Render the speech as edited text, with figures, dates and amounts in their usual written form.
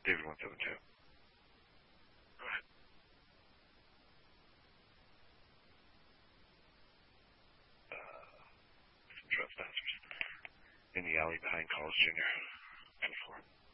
David 172. Go ahead. Some drug sponsors. In the alley behind Carl's Jr. 24.